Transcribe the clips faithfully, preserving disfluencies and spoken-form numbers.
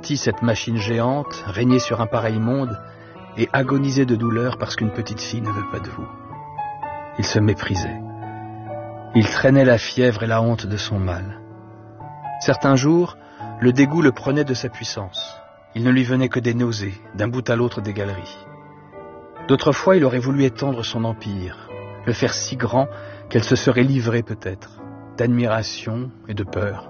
senti cette machine géante régner sur un pareil monde et agoniser de douleur parce qu'une petite fille ne veut pas de vous. Il se méprisait. Il traînait la fièvre et la honte de son mal. Certains jours, le dégoût le prenait de sa puissance. Il ne lui venait que des nausées, d'un bout à l'autre des galeries. D'autres fois, il aurait voulu étendre son empire, le faire si grand qu'elle se serait livrée peut-être, d'admiration et de peur.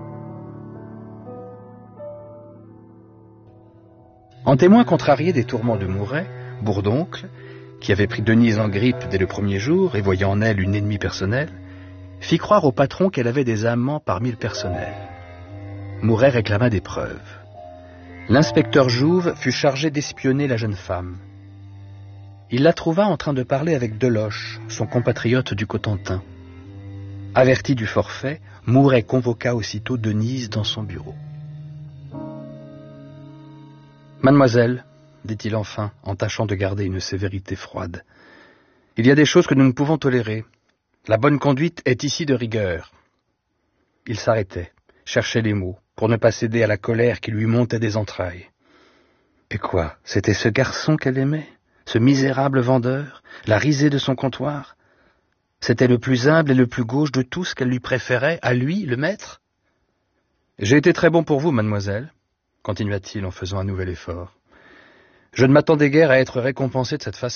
En témoin contrarié des tourments de Mouret, Bourdoncle, qui avait pris Denise en grippe dès le premier jour et voyant en elle une ennemie personnelle, fit croire au patron qu'elle avait des amants parmi le personnel. Mouret réclama des preuves. L'inspecteur Jouve fut chargé d'espionner la jeune femme. Il la trouva en train de parler avec Deloche, son compatriote du Cotentin. Averti du forfait, Mouret convoqua aussitôt Denise dans son bureau. « Mademoiselle, dit-il enfin, en tâchant de garder une sévérité froide, il y a des choses que nous ne pouvons tolérer. La bonne conduite est ici de rigueur. » Il s'arrêtait, cherchait les mots, pour ne pas céder à la colère qui lui montait des entrailles. Et quoi, c'était ce garçon qu'elle aimait, ce misérable vendeur, la risée de son comptoir? C'était le plus humble et le plus gauche de tous qu'elle lui préférait, à lui, le maître? « J'ai été très bon pour vous, mademoiselle, » continua-t-il en faisant un nouvel effort. « Je ne m'attendais guère à être récompensé de cette façon. »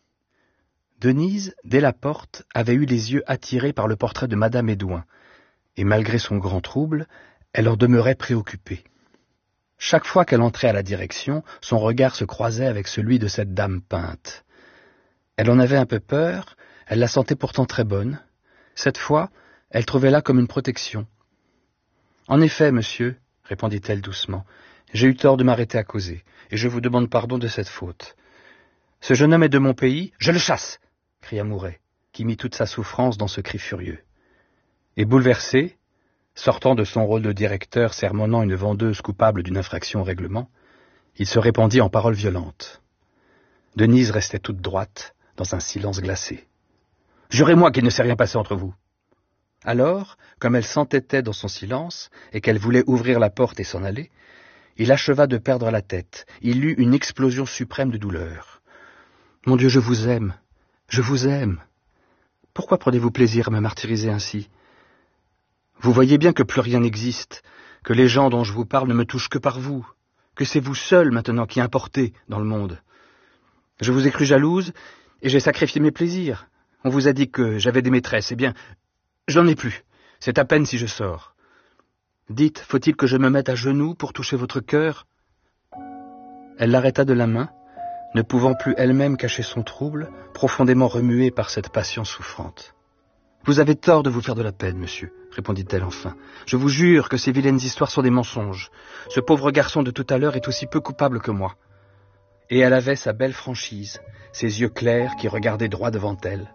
Denise, dès la porte, avait eu les yeux attirés par le portrait de Madame Édouin, et malgré son grand trouble, elle en demeurait préoccupée. Chaque fois qu'elle entrait à la direction, son regard se croisait avec celui de cette dame peinte. Elle en avait un peu peur, elle la sentait pourtant très bonne. Cette fois, elle trouvait là comme une protection. « En effet, monsieur, » répondit-elle doucement, « j'ai eu tort de m'arrêter à causer, et je vous demande pardon de cette faute. Ce jeune homme est de mon pays, je le chasse !» cria Mouret, qui mit toute sa souffrance dans ce cri furieux. Et bouleversé, sortant de son rôle de directeur sermonnant une vendeuse coupable d'une infraction au règlement, il se répandit en paroles violentes. Denise restait toute droite, dans un silence glacé. « Jurez-moi qu'il ne s'est rien passé entre vous !» Alors, comme elle s'entêtait dans son silence, et qu'elle voulait ouvrir la porte et s'en aller, il acheva de perdre la tête. Il eut une explosion suprême de douleur. « Mon Dieu, je vous aime, je vous aime. Pourquoi prenez-vous plaisir à me martyriser ainsi? Vous voyez bien que plus rien n'existe, que les gens dont je vous parle ne me touchent que par vous, que c'est vous seul maintenant qui importez dans le monde. Je vous ai cru jalouse et j'ai sacrifié mes plaisirs. On vous a dit que j'avais des maîtresses, eh bien, je n'en ai plus. C'est à peine si je sors. Dites, faut-il que je me mette à genoux pour toucher votre cœur? » Elle l'arrêta de la main, ne pouvant plus elle-même cacher son trouble, profondément remuée par cette passion souffrante. « Vous avez tort de vous faire de la peine, monsieur, » répondit-elle enfin. « Je vous jure que ces vilaines histoires sont des mensonges. Ce pauvre garçon de tout à l'heure est aussi peu coupable que moi. » Et elle avait sa belle franchise, ses yeux clairs qui regardaient droit devant elle.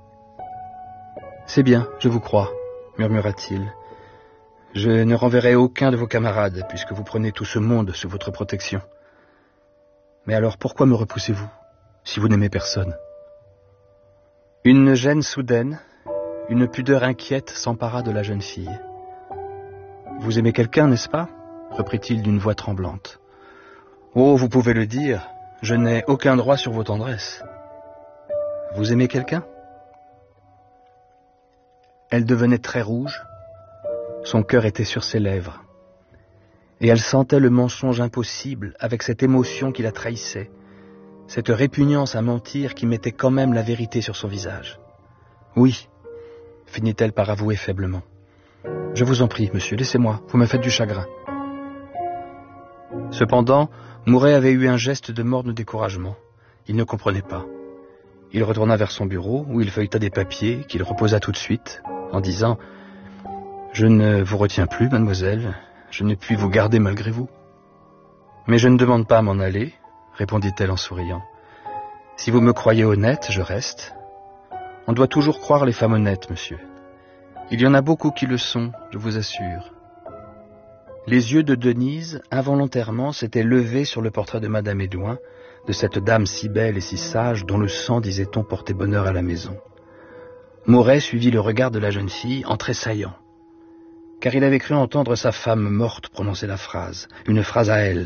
« C'est bien, je vous crois, » murmura-t-il. « Je ne renverrai aucun de vos camarades, puisque vous prenez tout ce monde sous votre protection. Mais alors pourquoi me repoussez-vous, si vous n'aimez personne ?» Une gêne soudaine, une pudeur inquiète s'empara de la jeune fille. « Vous aimez quelqu'un, n'est-ce pas ?» reprit-il d'une voix tremblante. « Oh, vous pouvez le dire, je n'ai aucun droit sur vos tendresses. Vous aimez quelqu'un ?» Elle devenait très rouge, son cœur était sur ses lèvres, et elle sentait le mensonge impossible avec cette émotion qui la trahissait, cette répugnance à mentir qui mettait quand même la vérité sur son visage. « Oui, » finit-elle par avouer faiblement. « Je vous en prie, monsieur, laissez-moi, vous me faites du chagrin. » Cependant, Mouret avait eu un geste de morne découragement. Il ne comprenait pas. Il retourna vers son bureau, où il feuilleta des papiers, qu'il reposa tout de suite, en disant « Je ne vous retiens plus, mademoiselle, je ne puis vous garder malgré vous. »« Mais je ne demande pas à m'en aller, » répondit-elle en souriant. « Si vous me croyez honnête, je reste. On doit toujours croire les femmes honnêtes, monsieur. Il y en a beaucoup qui le sont, je vous assure. » Les yeux de Denise, involontairement, s'étaient levés sur le portrait de Madame Édouin, de cette dame si belle et si sage, dont le sang, disait-on, portait bonheur à la maison. Mouret suivit le regard de la jeune fille en tressaillant, car il avait cru entendre sa femme morte prononcer la phrase, une phrase à elle,